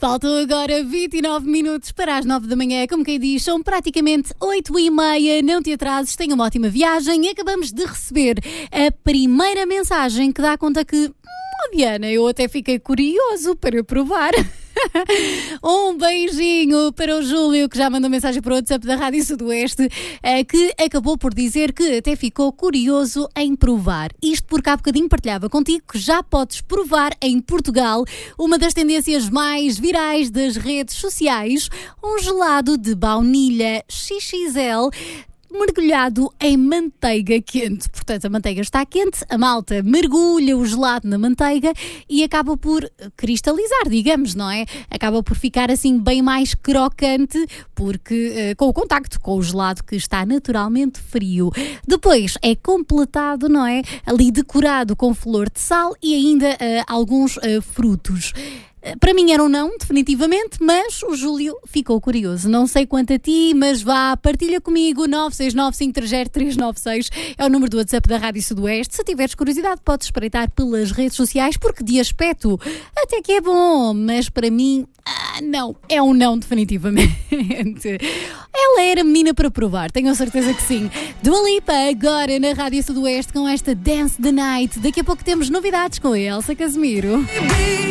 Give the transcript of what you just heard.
Faltam agora 29 minutos para as 9 da manhã. Como quem diz, são praticamente 8h30. Não te atrases, tenha uma ótima viagem. Acabamos de receber a primeira mensagem que dá conta que... Diana, eu até fiquei curioso para provar. Um beijinho para o Júlio, que já mandou mensagem para o WhatsApp da Rádio Sudoeste, que acabou por dizer que até ficou curioso em provar. Isto porque há bocadinho partilhava contigo que já podes provar em Portugal uma das tendências mais virais das redes sociais, um gelado de baunilha XXL mergulhado em manteiga quente. Portanto, a manteiga está quente, a malta mergulha o gelado na manteiga e acaba por cristalizar, digamos, não é? Acaba por ficar assim bem mais crocante, porque com o contacto com o gelado que está naturalmente frio. Depois é completado, não é? Ali decorado com flor de sal e ainda alguns frutos. Para mim era um não, definitivamente, mas o Júlio ficou curioso. Não sei quanto a ti, mas vá, partilha comigo. 969-530-396 é o número do WhatsApp da Rádio Sudoeste. Se tiveres curiosidade, podes espreitar pelas redes sociais, porque de aspecto até que é bom, mas para mim, não, é um não, definitivamente. Ela era menina para provar, tenho a certeza que sim. Dua Lipa agora na Rádio Sudoeste com esta Dance the Night. Daqui a pouco temos novidades com a Elsa Casimiro.